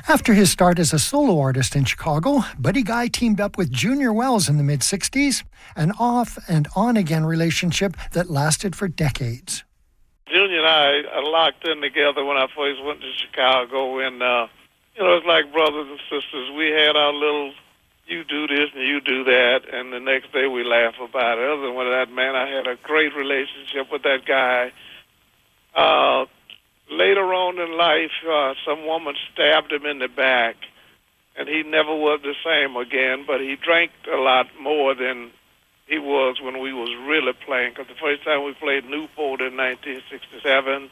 After his start as a solo artist in Chicago, Buddy Guy teamed up with Junior Wells in the mid-'60s, an off and on-again relationship that lasted for decades. Junior and I are locked in together when I first went to Chicago, and, it's like brothers and sisters. We had our little, you do this and you do that, and the next day we laugh about it. Other than that, man, I had a great relationship with that guy. Later on in life, some woman stabbed him in the back, and he never was the same again, but he drank a lot more than he was when we was really playing, because the first time we played Newport in 1967,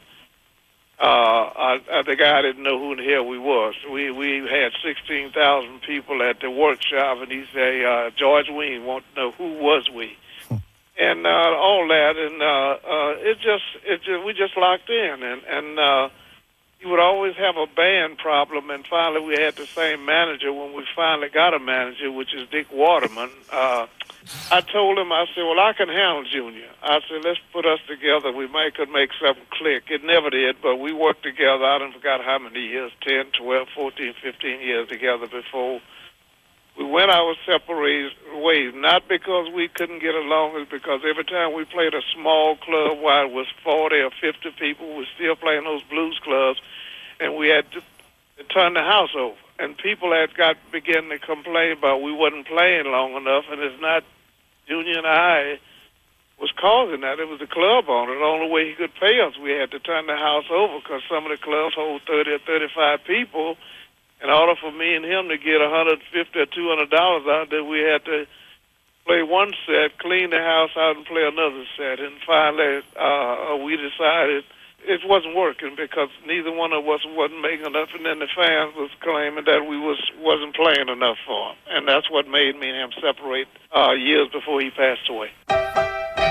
the guy didn't know who the hell we was. We had 16,000 people at the workshop, and he said, George Wein want to know who was we. And all that, and we just locked in, and you would always have a band problem, and finally we had the same manager when we finally got a manager, which is Dick Waterman. I told him, I said, well, I can handle Junior. I said, let's put us together. We could make something click. It never did, but we worked together. I don't forgot how many years, 10, 12, 14, 15 years together before we went our separate ways, not because we couldn't get along, it's because every time we played a small club, while it was 40 or 50 people, we were still playing those blues clubs, and we had to turn the house over. And people had began to complain about we wasn't playing long enough, and it's not Junior and I was causing that. It was the club owner. The only way he could pay us, we had to turn the house over, because some of the clubs hold 30 or 35 people. In order for me and him to get $150 or $200 out there, we had to play one set, clean the house out, and play another set. And finally, we decided it wasn't working because neither one of us wasn't making enough, and then the fans was claiming that we wasn't playing enough for him. And that's what made me and him separate years before he passed away.